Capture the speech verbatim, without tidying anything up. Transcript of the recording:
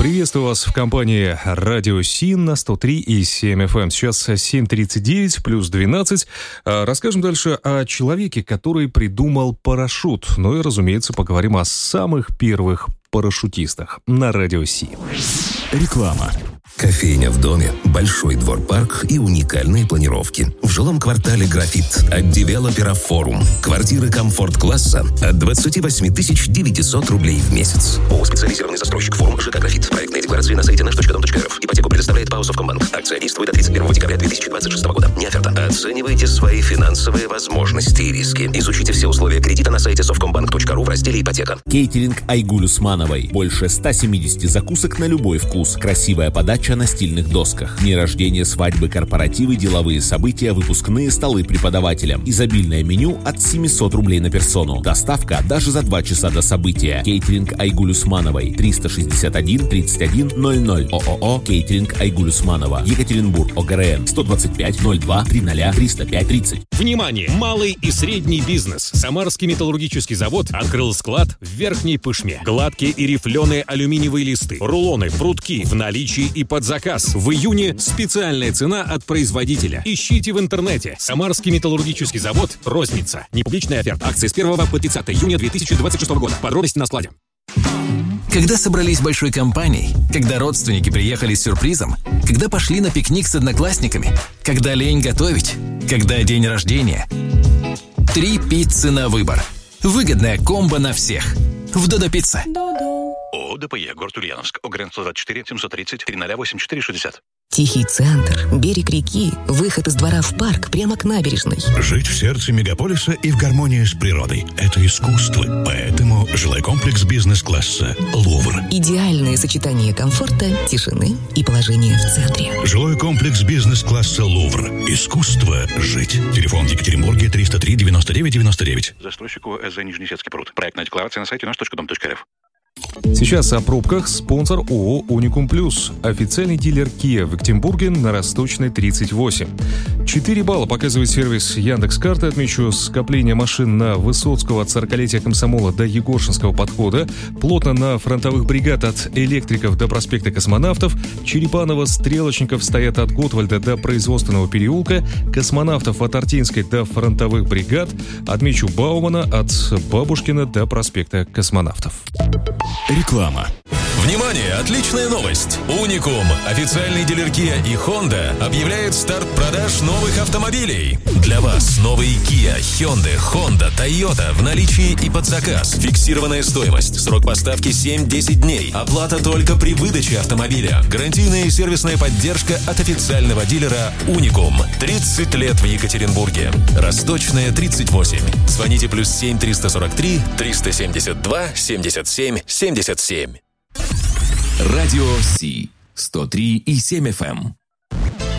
Приветствую вас в компании Радио Син на сто три и семь эф эм. Сейчас семь тридцать девять плюс двенадцать. Расскажем дальше о человеке, который придумал парашют. Ну и, разумеется, поговорим о самых первых парашютистах на Радио Си. Реклама. Кофейня в доме, большой двор-парк и уникальные планировки. В жилом квартале «Графит» от девелопера «Форум». Квартиры комфорт-класса от двадцать восемь тысяч девятьсот рублей в месяц. ООО «Специализированный застройщик «Форум» ЖК «Графит». Проектные декларации на сайте наш точка дом точка эр эф. Ипотеку предоставляет ПАО «Совкомбанк». Акция действует до тридцать первого декабря две тысячи двадцать шестого года. Не оферта. Оценивайте свои финансовые возможности и риски. Изучите все условия кредита на сайте совкомбанк точка ру в разделе «Ипотека». Кейтеринг Айгуль Усмановой. Больше ста семидесяти закусок на любой вкус. Красивая подача на стильных досках. Дни рождения, свадьбы, корпоративы, деловые события, выпускные столы преподавателям. Изобильное меню от семисот рублей на персону. Доставка даже за два часа до события. Кейтеринг Айгуль Усмановой. триста шестьдесят один тридцать один ноль ноль. ООО Кейтеринг Айгуль Усманова. Екатеринбург. ОГРН сто двадцать пять ноль два тридцать триста пять тридцать. Внимание! Малый и средний бизнес. Самарский металлургический завод открыл склад в Верхней Пышме. Гладкие и рифленые алюминиевые листы, рулоны, прутки в наличии и под заказ. В июне специальная цена от производителя. Ищите в интернете. Самарский металлургический завод. Розница. Непубличная оферта. Акции с первого по тридцатое июня две тысячи двадцать шестого года. Подробности на складе. Когда собрались большой компанией, когда родственники приехали с сюрпризом, когда пошли на пикник с одноклассниками, когда лень готовить, когда день рождения. Три пиццы на выбор. Выгодная комбо на всех. В Додо Пицца. ООО ДПЕ, город Ульяновск, ОГРН сто двадцать четыре семьсот тридцать тридцать восемьдесят четыре шестьдесят. Тихий центр, берег реки, выход из двора в парк прямо к набережной. Жить в сердце мегаполиса и в гармонии с природой – это искусство. Поэтому жилой комплекс бизнес-класса «Лувр». Идеальное сочетание комфорта, тишины и положения в центре. Жилой комплекс бизнес-класса «Лувр». Искусство жить. Телефон в Екатеринбурге триста три девяносто девять девяносто девять. Застройщику ЭЗ Нижнесецкий пруд. Проектная декларация на сайте наш точка дом точка эр эф. Сейчас о пробках. Спонсор ООО «Уникум Плюс». Официальный дилер Kia в Екатеринбурге на Росточной тридцать восемь. четыре балла показывает сервис Яндекс.Карты. Отмечу скопление машин на Высоцкого от сорокалетия комсомола до Егоршинского подхода. Плотно на фронтовых бригад от Электриков до проспекта Космонавтов. Черепаново стрелочников стоят от Готвальда до Производственного переулка. Космонавтов от Артинской до фронтовых бригад. Отмечу Баумана от Бабушкина до проспекта Космонавтов. Реклама. Внимание! Отличная новость! Уникум, официальный дилер Kia и Honda, объявляет старт продаж новых автомобилей. Для вас новые Kia, Hyundai, Honda, Toyota в наличии и под заказ. Фиксированная стоимость. Срок поставки семь-десять дней. Оплата только при выдаче автомобиля. Гарантийная и сервисная поддержка от официального дилера Уникум. тридцать лет в Екатеринбурге. Росточная тридцать восемь. Звоните плюс семь триста сорок три триста семьдесят два семьдесят семь семьдесят семь. Радио Си сто три и семь эф эм.